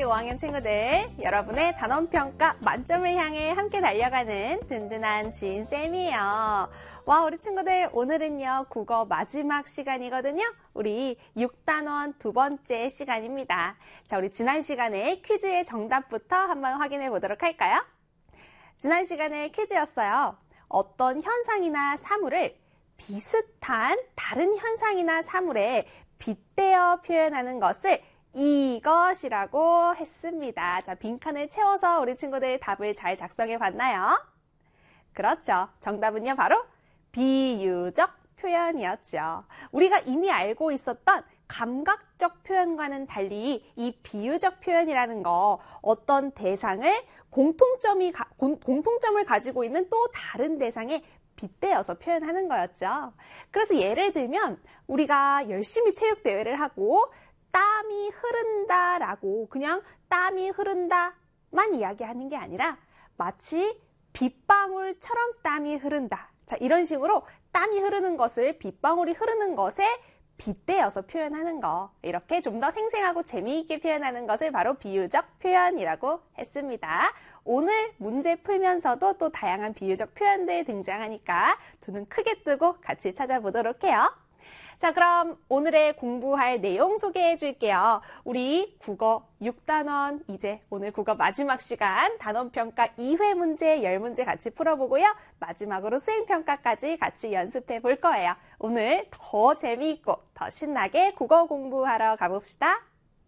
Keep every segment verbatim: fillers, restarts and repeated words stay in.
우리 오 학년 친구들, 여러분의 단원평가 만점을 향해 함께 달려가는 든든한 지인쌤이에요. 와, 우리 친구들, 오늘은요, 국어 마지막 시간이거든요. 우리 육 단원 두 번째 시간입니다. 자, 우리 지난 시간에 퀴즈의 정답부터 한번 확인해 보도록 할까요? 지난 시간에 퀴즈였어요. 어떤 현상이나 사물을 비슷한 다른 현상이나 사물에 빗대어 표현하는 것을 이것이라고 했습니다. 자, 빈칸을 채워서 우리 친구들 답을 잘 작성해 봤나요? 그렇죠. 정답은요, 바로 비유적 표현이었죠. 우리가 이미 알고 있었던 감각적 표현과는 달리 이 비유적 표현이라는 거, 어떤 대상을 공통점이, 공통점을 가지고 있는 또 다른 대상에 빗대어서 표현하는 거였죠. 그래서 예를 들면 우리가 열심히 체육대회를 하고 땀이 흐른다라고 그냥 땀이 흐른다만 이야기하는 게 아니라 마치 빗방울처럼 땀이 흐른다. 자, 이런 식으로 땀이 흐르는 것을 빗방울이 흐르는 것에 빗대어서 표현하는 거. 이렇게 좀 더 생생하고 재미있게 표현하는 것을 바로 비유적 표현이라고 했습니다. 오늘 문제 풀면서도 또 다양한 비유적 표현들 등장하니까 두 눈 크게 뜨고 같이 찾아보도록 해요. 자, 그럼 오늘의 공부할 내용 소개해 줄게요. 우리 국어 육 단원, 이제 오늘 국어 마지막 시간 단원평가 이 회 문제, 십 문제 같이 풀어보고요. 마지막으로 수행평가까지 같이 연습해 볼 거예요. 오늘 더 재미있고 더 신나게 국어 공부하러 가봅시다.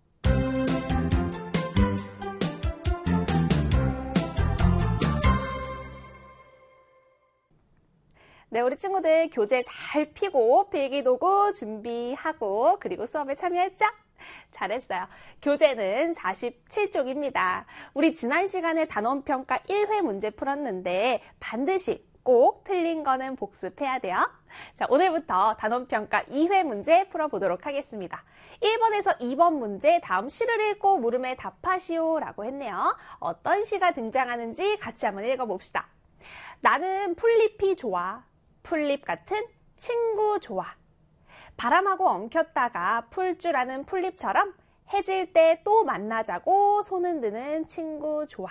네, 우리 친구들 교재 잘 펴고 필기도구 준비하고 그리고 수업에 참여했죠? 잘했어요. 교재는 사십칠 쪽입니다. 우리 지난 시간에 단원평가 일 회 문제 풀었는데 반드시 꼭 틀린 거는 복습해야 돼요. 자, 오늘부터 단원평가 이 회 문제 풀어보도록 하겠습니다. 일 번에서 이 번 문제 다음 시를 읽고 물음에 답하시오 라고 했네요. 어떤 시가 등장하는지 같이 한번 읽어봅시다. 나는 풀잎이 좋아. 풀잎 같은 친구 좋아. 바람하고 엉켰다가 풀 줄 아는 풀잎처럼 해질 때 또 만나자고 손 흔드는 친구 좋아.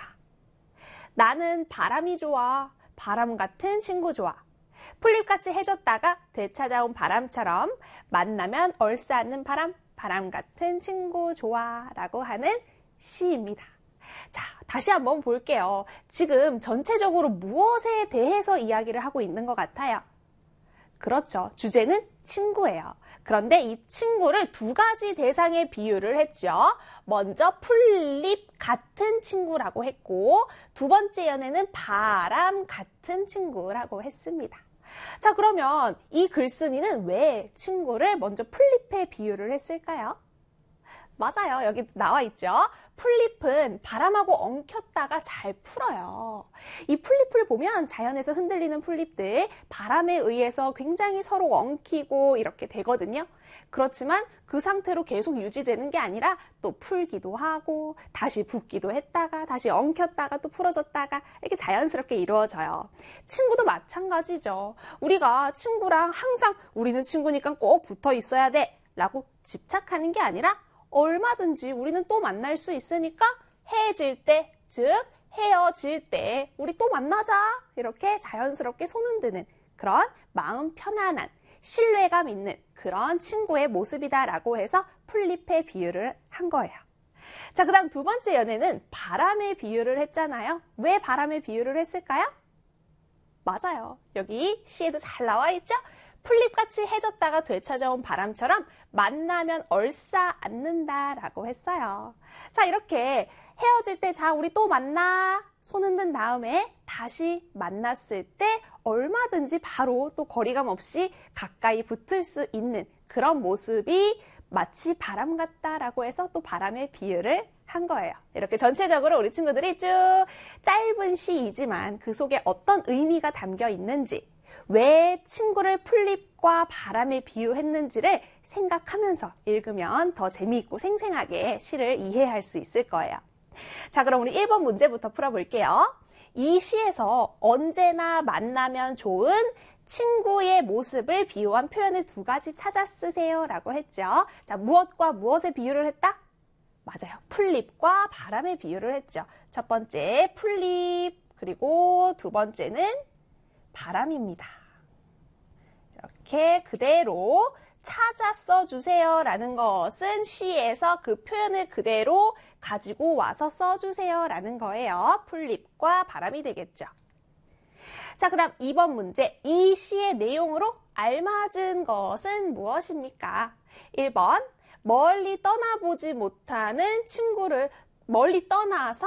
나는 바람이 좋아. 바람 같은 친구 좋아. 풀잎같이 해졌다가 되찾아온 바람처럼 만나면 얼싸안는 바람, 바람 같은 친구 좋아 라고 하는 시입니다. 자, 다시 한번 볼게요. 지금 전체적으로 무엇에 대해서 이야기를 하고 있는 것 같아요? 그렇죠. 주제는 친구예요. 그런데 이 친구를 두 가지 대상에 비유를 했죠. 먼저 풀잎 같은 친구라고 했고 두 번째 연에는 바람 같은 친구라고 했습니다. 자, 그러면 이 글쓴이는 왜 친구를 먼저 풀잎에 비유를 했을까요? 맞아요. 여기 나와 있죠. 풀잎은 바람하고 엉켰다가 잘 풀어요. 이 풀잎을 보면 자연에서 흔들리는 풀잎들 바람에 의해서 굉장히 서로 엉키고 이렇게 되거든요. 그렇지만 그 상태로 계속 유지되는 게 아니라 또 풀기도 하고 다시 붓기도 했다가 다시 엉켰다가 또 풀어졌다가 이렇게 자연스럽게 이루어져요. 친구도 마찬가지죠. 우리가 친구랑 항상 우리는 친구니까 꼭 붙어 있어야 돼 라고 집착하는 게 아니라 얼마든지 우리는 또 만날 수 있으니까 헤어질 때, 즉 헤어질 때 우리 또 만나자 이렇게 자연스럽게 손 흔드는 그런 마음 편안한 신뢰감 있는 그런 친구의 모습이다라고 해서 풀잎에 비유를 한 거예요. 자, 그 다음 두 번째 연애는 바람에 비유를 했잖아요. 왜 바람에 비유를 했을까요? 맞아요. 여기 시에도 잘 나와 있죠? 풀잎같이 해졌다가 되찾아온 바람처럼 만나면 얼싸안는다라고 했어요. 자, 이렇게 헤어질 때 자, 우리 또 만나 손 흔든 다음에 다시 만났을 때 얼마든지 바로 또 거리감 없이 가까이 붙을 수 있는 그런 모습이 마치 바람 같다라고 해서 또 바람의 비유를 한 거예요. 이렇게 전체적으로 우리 친구들이 쭉 짧은 시이지만 그 속에 어떤 의미가 담겨 있는지 왜 친구를 풀잎과 바람에 비유했는지를 생각하면서 읽으면 더 재미있고 생생하게 시를 이해할 수 있을 거예요. 자, 그럼 우리 일 번 문제부터 풀어볼게요. 이 시에서 언제나 만나면 좋은 친구의 모습을 비유한 표현을 두 가지 찾아 쓰세요 라고 했죠. 자, 무엇과 무엇에 비유를 했다? 맞아요. 풀잎과 바람의 비유를 했죠. 첫 번째 풀잎, 그리고 두 번째는 바람입니다. 이렇게 그대로 찾아 써주세요 라는 것은 시에서 그 표현을 그대로 가지고 와서 써주세요 라는 거예요. 풀잎과 바람이 되겠죠. 자, 그 다음 이 번 문제. 이 시의 내용으로 알맞은 것은 무엇입니까? 일 번 멀리 떠나보지 못하는 친구를 멀리 떠나서